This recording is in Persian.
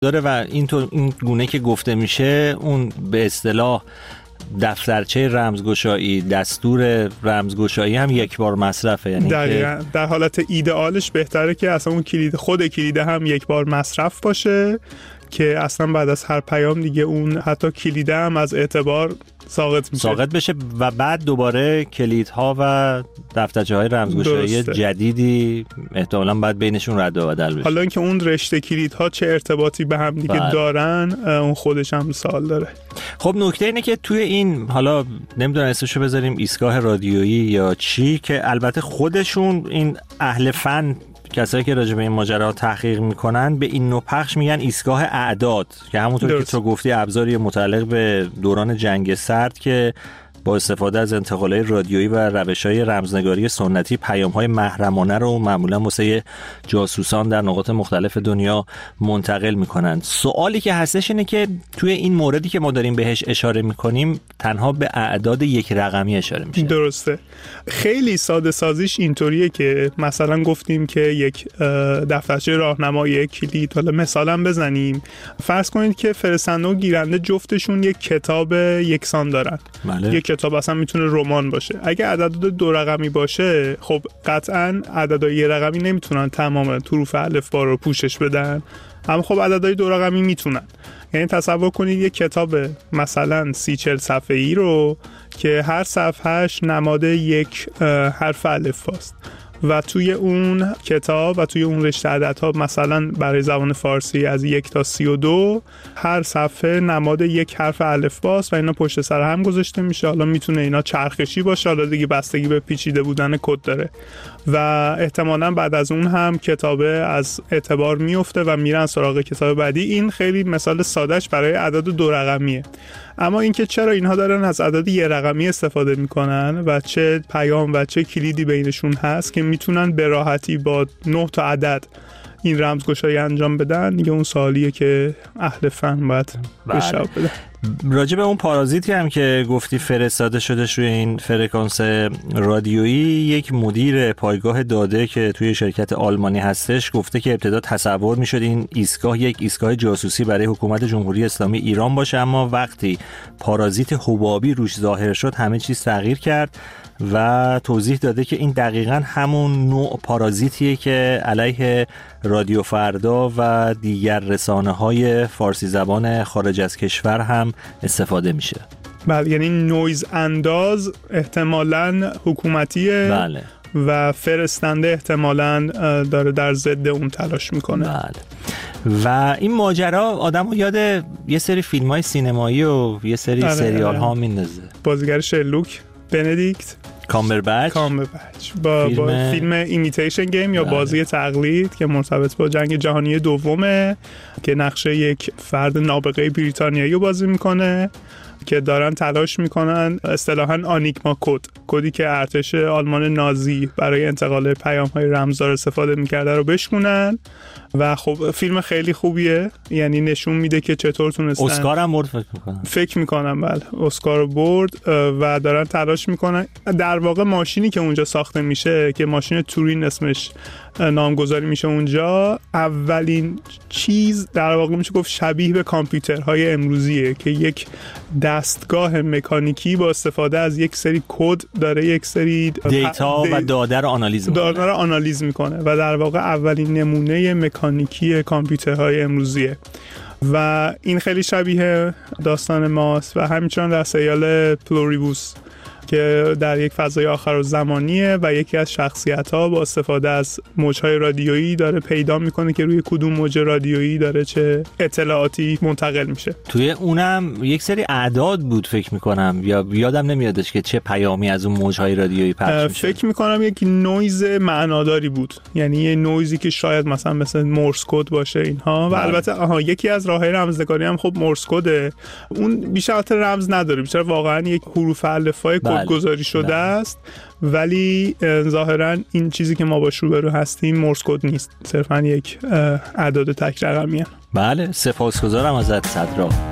داره و این گونه که گفته میشه اون به اصطلاح دفترچه رمزگشایی، دستور رمزگشایی هم یک بار مصرفه. یعنی دقیقاً در حالت ایدئالش بهتره که اصلا اون خود کلید هم یک بار مصرف باشه که اصلا بعد از هر پیام دیگه اون حتی کلید هم از اعتبار ساقط بشه و بعد دوباره کلیدها و دفترچه‌های رمزگشایی جدیدی احتمالاً بعد بینشون رد و بدل بشه. حالا اینکه اون رشته کلیدها چه ارتباطی به هم دیگه دارن اون خودش هم سوال داره. خب نکته اینه که توی این، حالا نمیدونم اسمشو بذاریم ایستگاه رادیویی یا چی، که البته خودشون این اهل فن، کسایی که راجع به این ماجرا تحقیق میکنن، به این نوع پخش میگن ایستگاه اعداد، که همونطور که تو گفتی ابزاری متعلق به دوران جنگ سرد که با استفاده از انتقالات رادیویی و روش‌های رمزنگاری سنتی پیام‌های محرمانه رو معمولاً واسه جاسوسان در نقاط مختلف دنیا منتقل می‌کنن. سوالی که هستش اینه که توی این موردی که ما داریم بهش اشاره می‌کنیم تنها به اعداد یک رقمی اشاره میشه. درسته. خیلی ساده سازیش اینطوریه که مثلا گفتیم که یک دفترچه راهنمایی، یک کلید، حالا مثلا بزنیم فرض کنید که فرستنده و گیرنده جفتشون یک کتاب یکسان دارن. بله. کتاب اصلا میتونه رمان باشه. اگه عدد دو رقمی باشه خب قطعاً عددهای یه رقمی نمیتونن تمام حروف الفبا رو پوشش بدن، اما خب عددهای دو رقمی میتونن. یعنی تصور کنید یک کتاب مثلا 30-40 صفحه‌ای رو که هر صفحهش نماد یک حرف الفباست و توی اون کتاب و توی اون رشته عددها مثلا برای زبان فارسی از 1 تا 32 هر صفحه نماد یک حرف الفباست و اینا پشت سر هم گذاشته میشه. حالا میتونه اینا چرخشی باشه، حالا دیگه بستگی به پیچیده بودن کد داره و احتمالاً بعد از اون هم کتابه از اعتبار میفته و میرن سراغ کتاب بعدی. این خیلی مثال سادهش برای عدد دو رقمیه. اما اینکه چرا اینها دارن از عدد یه رقمی استفاده میکنن و چه پیام و چه کلیدی بینشون هست که میتونن به راحتی با 9 تا عدد این رمزگشایی انجام بدن، دیگه اون سوالیه که اهل فن باید بشاب بدن. راجع به اون پارازیتی هم که گفتی فرستاده شدش روی این فرکانس رادیویی، یک مدیر پایگاه داده که توی شرکت آلمانی هستش گفته که ابتدا تصور میشد این ایستگاه یک ایستگاه جاسوسی برای حکومت جمهوری اسلامی ایران باشه، اما وقتی پارازیت حبابی روش ظاهر شد همه چیز تغییر کرد و توضیح داده که این دقیقاً همون نوع پارازیتیه که علیه رادیو فردا و دیگر رسانه‌های فارسی زبان خارج از کشور هم استفاده میشه. بله، یعنی نویز انداز احتمالاً حکومتیه. بله. و فرستنده احتمالاً داره در ضد اون تلاش میکنه. بله. و این ماجرا آدمو یاد یه سری فیلم‌های سینمایی و یه سری سریال ها میندازه. بازیگر شرلوک بندیکت کامبربچ با فیلم ایمیتیشن گیم یا بازی تقلید که مرتبط با جنگ جهانی دومه که نقشه یک فرد نابغه بریتانیایی رو بازی میکنه که دارن تلاش میکنن اصطلاحاً آنیگما کدی که ارتش آلمان نازی برای انتقال پیام‌های رمزدار استفاده میکرده رو بشکنن و خب فیلم خیلی خوبیه، یعنی نشون میده که چطور تونستن. اسکار هم برد فکر میکنم بله اسکار برد و دارن تلاش میکنن. در واقع ماشینی که اونجا ساخته میشه که ماشین تورین اسمش نامگذاری میشه اونجا، اولین چیز در واقع میشه گفت شبیه به کامپیوترهای امروزیه که یک دستگاه مکانیکی با استفاده از یک سری کد داره یک سری دیتا و داده رو آنالیز میکنه و در واقع اولین نمونه مکانیکی کامپیوترهای امروزیه و این خیلی شبیه داستان ماست. و همچنین در سریال پلوریبوس که در یک فضای آخرالزمانیه و یکی از شخصیت‌ها با استفاده از موج‌های رادیویی داره پیدا میکنه که روی کدوم موج رادیویی داره چه اطلاعاتی منتقل میشه. توی اونم یک سری اعداد بود فکر میکنم، یا یادم نمیادش که چه پیامی از اون موج‌های رادیویی پخش میشه. فکر میکنم یک نویز معناداری بود، یعنی یه نویزی که شاید مثلا مورس کد باشه اینها. و البته یکی از راههای رمزنگاری هم خب مورس کده، اون بیشتر رمز نداره، بیشتر واقعا یک حروف الفبای گذاری شده است، ولی ظاهرا این چیزی که ما باش روبرو هستیم مورس کد نیست، صرفا یک اعداد تک رقمیه. بله، سپاسگزارم ازت صدرا.